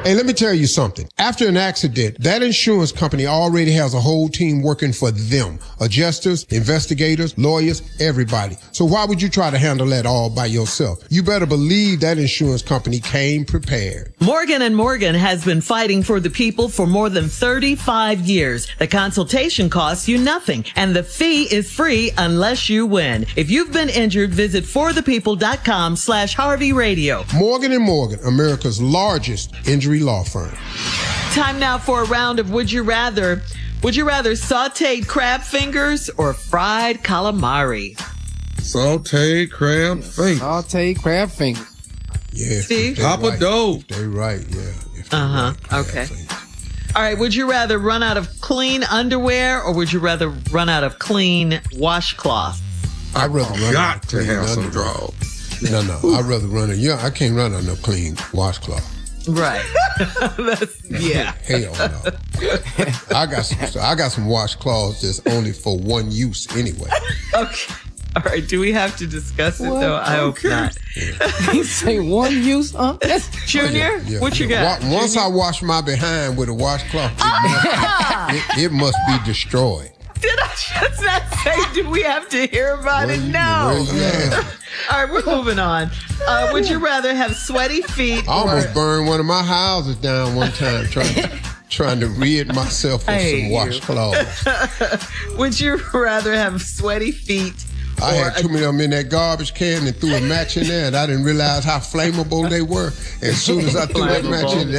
Hey, let me tell you something. After an accident, that insurance company already has a whole team working for them. Adjusters, investigators, lawyers, everybody. So why would you try to handle that all by yourself? You better believe that insurance company came prepared. Morgan & Morgan has been fighting for the people for more than 35 years. The consultation costs you nothing, and the fee is free unless you win. If you've been injured, visit forthepeople.com/Harvey Radio. Morgan & Morgan, America's largest injury law firm. Time now for a round of Would You Rather. Would you rather sauteed crab fingers or fried calamari? Sauteed crab fingers. Sauteed crab fingers. Yeah. Steve? Papa Doe. They right, yeah. Okay. All right. Would you rather run out of clean underwear or would you rather run out of clean washcloth? I'd rather run out Got of to clean have some underwear. draws. No, I'd rather run it. Yeah, I can't run out no clean washcloth. Right. Yeah. Hell no. I got some washcloths that's only for one use anyway. Okay. All right. Do we have to discuss it though? I hope not. You say one use, huh? Junior, what you got? Once I wash my behind with a washcloth, it must be destroyed. Did I just not say, do we have to hear about it? No. All right, we're moving on. Would you rather have sweaty feet? I almost burned one of my houses down one time trying to rid myself of some washcloths. Would you rather have sweaty feet? I had too many of them in that garbage can and threw a match in there, and I didn't realize how flammable they were. As soon as I threw that match in there,